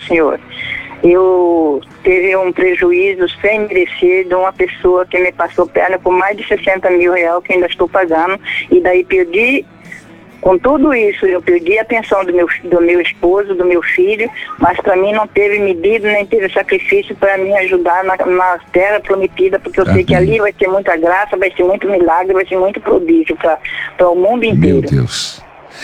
senhor. Eu teve um prejuízo sem merecer de uma pessoa que me passou perna por mais de 60 mil reais que ainda estou pagando, e daí perdi. Com tudo isso, eu perdi a pensão do meu esposo, do meu filho, mas para mim não teve medida, nem teve sacrifício para me ajudar na terra prometida, porque eu sei que ali vai ter muita graça, vai ser muito milagre, vai ser muito prodígio para o mundo inteiro. Meu Deus.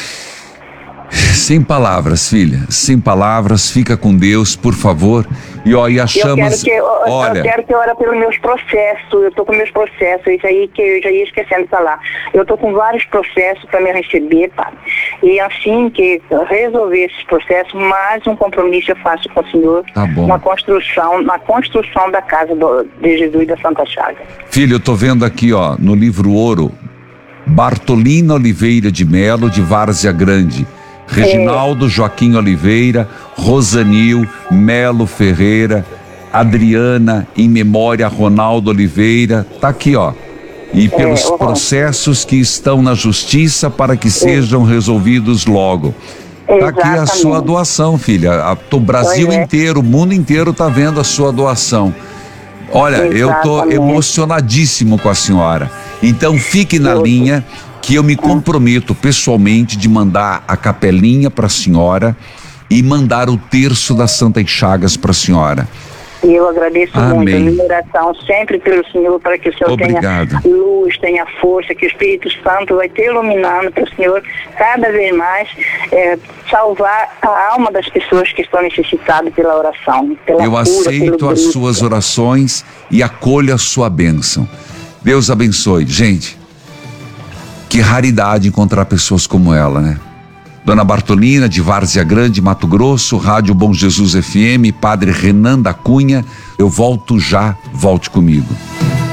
Sem palavras, filha, sem palavras, fica com Deus, por favor. E achamos... Eu quero que ore pelos meus processos, eu estou com meus processos, isso aí que eu já ia esquecendo de falar. Eu estou com vários processos para me receber, Padre. E assim que resolver esses processos, mais um compromisso eu faço com o Senhor, tá bom, na construção da casa de Jesus e da Santa Chaga. Filho, eu estou vendo aqui, no livro Ouro, Bartolina Oliveira de Melo, de Várzea Grande, Reginaldo Joaquim Oliveira, Rosanil Melo Ferreira, Adriana, em memória Ronaldo Oliveira, tá aqui, e pelos processos que estão na justiça para que sejam resolvidos logo. Tá aqui a sua doação, filha. O Brasil inteiro, o mundo inteiro tá vendo a sua doação. Olha, eu tô emocionadíssimo com a senhora. Então fique na linha, que eu me comprometo pessoalmente de mandar a capelinha para a senhora e mandar o terço das Santas Chagas para a senhora. E eu agradeço muito a minha oração sempre pelo Senhor, para que o Senhor tenha luz, tenha força, que o Espírito Santo vai te iluminando para o Senhor cada vez mais salvar a alma das pessoas que estão necessitadas pela oração. Eu aceito as suas orações e acolho a sua bênção. Deus abençoe. Gente, que raridade encontrar pessoas como ela, né? Dona Bartolina, de Várzea Grande, Mato Grosso, Rádio Bom Jesus FM, Padre Renan da Cunha. Eu volto já, volte comigo.